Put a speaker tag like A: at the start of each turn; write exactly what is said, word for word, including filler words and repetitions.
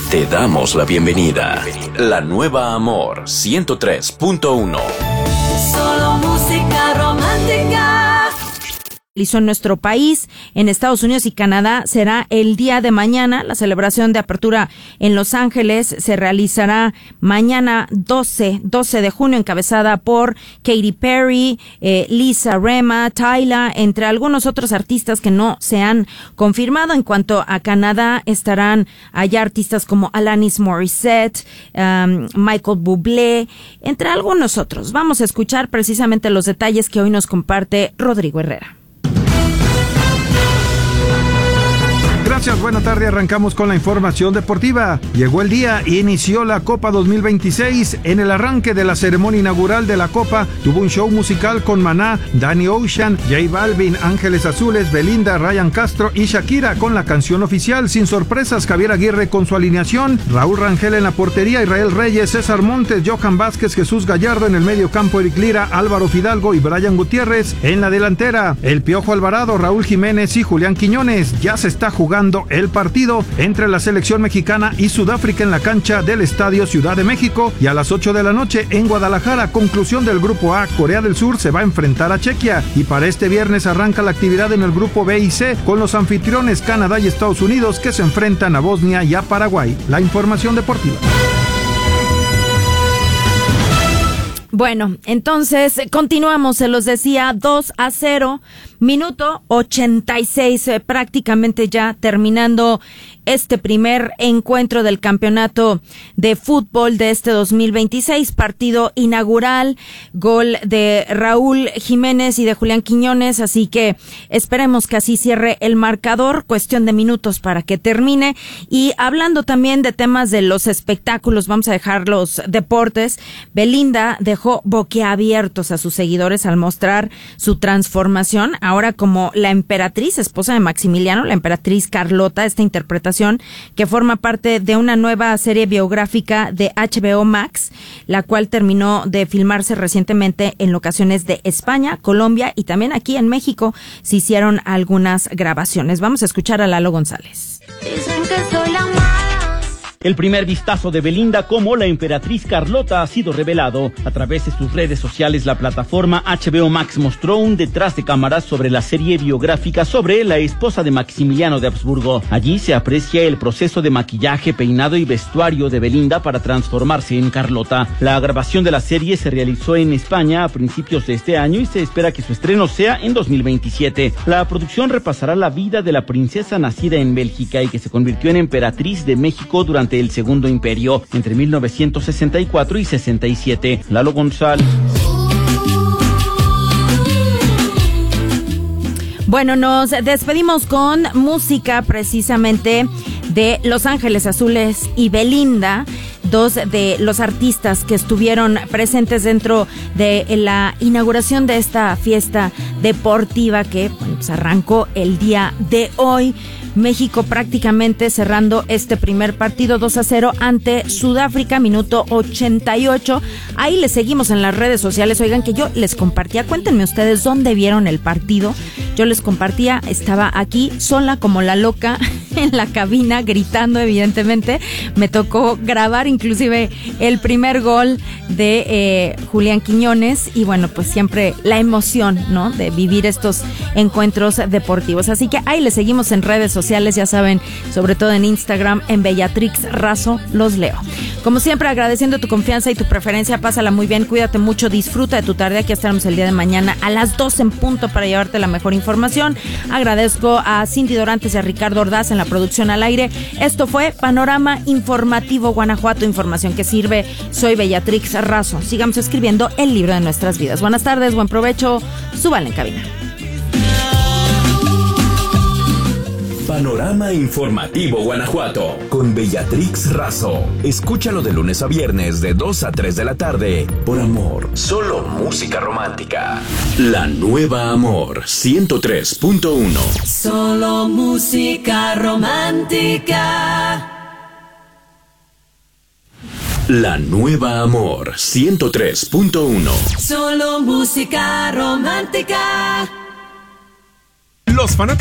A: Te damos la bienvenida. La nueva Amor ciento tres punto uno.
B: Solo música romántica.
C: En nuestro país, en Estados Unidos y Canadá, será el día de mañana. La celebración de apertura en Los Ángeles se realizará mañana doce de junio, encabezada por Katy Perry, eh, Lisa Rema, Tyla, entre algunos otros artistas que no se han confirmado. En cuanto a Canadá, estarán allá artistas como Alanis Morissette, um, Michael Bublé, entre algunos otros. Vamos a escuchar precisamente los detalles que hoy nos comparte Rodrigo Herrera.
D: Gracias, buena tarde. Arrancamos con la información deportiva. Llegó el día y inició la Copa dos mil veintiséis. En el arranque de la ceremonia inaugural de la Copa, tuvo un show musical con Maná, Danny Ocean, J Balvin, Ángeles Azules, Belinda, Ryan Castro y Shakira con la canción oficial. Sin sorpresas, Javier Aguirre con su alineación, Raúl Rangel en la portería, Israel Reyes, César Montes, Johan Vázquez, Jesús Gallardo en el medio campo, Eric Lira, Álvaro Fidalgo y Brian Gutiérrez en la delantera. El Piojo Alvarado, Raúl Jiménez y Julián Quiñones. Ya se está jugando el partido entre la selección mexicana y Sudáfrica en la cancha del Estadio Ciudad de México, y a las ocho de la noche en Guadalajara, conclusión del Grupo A. Corea del Sur se va a enfrentar a Chequia, y para este viernes arranca la actividad en el Grupo B y C con los anfitriones Canadá y Estados Unidos, que se enfrentan a Bosnia y a Paraguay. La información deportiva.
C: Bueno, entonces continuamos, se los decía, dos a cero, minuto ochenta y seis, eh, prácticamente ya terminando este primer encuentro del campeonato de fútbol de este dos mil veintiséis, partido inaugural, gol de Raúl Jiménez y de Julián Quiñones, así que esperemos que así cierre el marcador, cuestión de minutos para que termine. Y hablando también de temas de los espectáculos, vamos a dejar los deportes. Belinda dejó boquiabiertos a sus seguidores al mostrar su transformación, ahora como la emperatriz, esposa de Maximiliano, la emperatriz Carlota, esta interpretación que forma parte de una nueva serie biográfica de H B O Max, la cual terminó de filmarse recientemente en locaciones de España, Colombia y también aquí en México se hicieron algunas grabaciones. Vamos a escuchar a Lalo González.
B: Dicen que soy la más.
E: El primer vistazo de Belinda como la emperatriz Carlota ha sido revelado. A través de sus redes sociales, la plataforma H B O Max mostró un detrás de cámaras sobre la serie biográfica sobre la esposa de Maximiliano de Habsburgo. Allí se aprecia el proceso de maquillaje, peinado y vestuario de Belinda para transformarse en Carlota. La grabación de la serie se realizó en España a principios de este año y se espera que su estreno sea en dos mil veintisiete. La producción repasará la vida de la princesa nacida en Bélgica y que se convirtió en emperatriz de México durante el Segundo Imperio entre mil novecientos sesenta y cuatro y sesenta y siete. Lalo González.
C: Bueno, nos despedimos con música precisamente de Los Ángeles Azules y Belinda, dos de los artistas que estuvieron presentes dentro de la inauguración de esta fiesta deportiva que bueno, pues arrancó el día de hoy. México prácticamente cerrando este primer partido dos a cero ante Sudáfrica, minuto ochenta y ocho. Ahí les seguimos en las redes sociales. Oigan, que yo les compartía, cuéntenme ustedes dónde vieron el partido. Yo les compartía, estaba aquí sola como la loca en la cabina gritando, evidentemente. Me tocó grabar inclusive el primer gol de eh, Julián Quiñones y bueno, pues siempre la emoción, ¿no?, de vivir estos encuentros deportivos. Así que ahí les seguimos en redes sociales, ya saben, sobre todo en Instagram, en Bellatrix Razo, los leo. Como siempre, agradeciendo tu confianza y tu preferencia, pásala muy bien, cuídate mucho, disfruta de tu tarde. Aquí estaremos el día de mañana a las dos en punto para llevarte la mejor información. Agradezco a Cindy Dorantes y a Ricardo Ordaz en la producción al aire. Esto fue Panorama Informativo Guanajuato, información que sirve. Soy Bellatrix Razo. Sigamos escribiendo el libro de nuestras vidas. Buenas tardes, buen provecho, súbanle en cabina.
A: Panorama Informativo Guanajuato con Bellatrix Razo. Escúchalo de lunes a viernes de dos a tres de la tarde por Amor. Solo música romántica. La nueva Amor ciento tres punto uno.
B: Solo música romántica.
A: La nueva Amor ciento tres punto uno.
B: Solo música romántica.
F: Los fanáticos